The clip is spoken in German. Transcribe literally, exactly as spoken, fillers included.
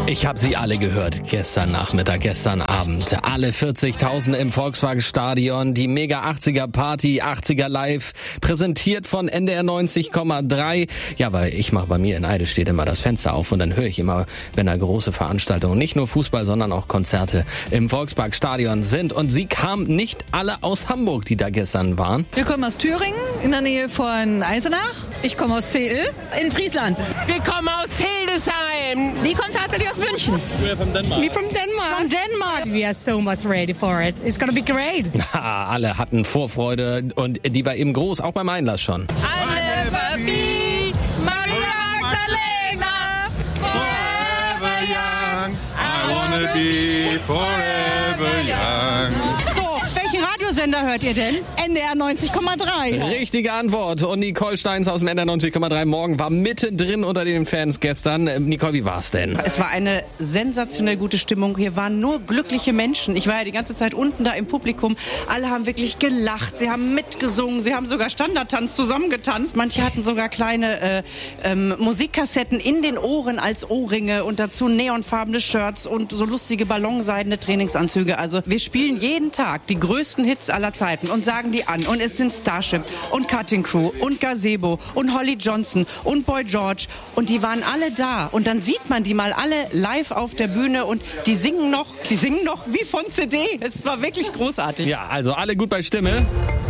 Ich habe sie alle gehört, gestern Nachmittag, gestern Abend. Alle vierzigtausend im Volkswagen-Stadion, die Mega achtziger Party, achtziger Live, präsentiert von N D R neunzig Komma drei. Ja, weil ich mache bei mir in Eide steht immer das Fenster auf und dann höre ich immer, wenn da große Veranstaltungen, nicht nur Fußball, sondern auch Konzerte im Volksparkstadion sind. Und sie kamen nicht alle aus Hamburg, die da gestern waren. Wir kommen aus Thüringen, in der Nähe von Eisenach. Ich komme aus Zeel, in Friesland. Wir kommen aus Hildesheim. Die kommt tatsächlich aus München. We're from Denmark. We from Denmark. From Denmark. We are so much ready for it. It's gonna be great. Ha, alle hatten Vorfreude und die war eben groß, auch beim Einlass schon. I'll never be Maria Magdalena. Forever young. I wanna be forever young. So, welchen Radiosender hört ihr denn? N D R neunzig Komma drei. Richtige Antwort. Und Nicole Steins aus dem N D R neunzig Komma drei Morgen war mittendrin unter den Fans gestern. Nicole, wie war's denn? Es war eine sensationell gute Stimmung. Hier waren nur glückliche Menschen. Ich war ja die ganze Zeit unten da im Publikum. Alle haben wirklich gelacht. Sie haben mitgesungen. Sie haben sogar Standardtanz zusammengetanzt. Manche hatten sogar kleine äh, ähm, Musikkassetten in den Ohren als Ohrringe und dazu neonfarbene Shirts und so lustige ballonseidene Trainingsanzüge. Also wir spielen jeden Tag die größten Hits aller Zeiten und sagen die an. Und es sind Starship und Cutting Crew und Gazebo und Holly Johnson und Boy George. Und die waren alle da. Und dann sieht man die mal alle live auf der Bühne und die singen noch, die singen noch wie von C D. Es war wirklich großartig. Ja, also alle gut bei Stimme.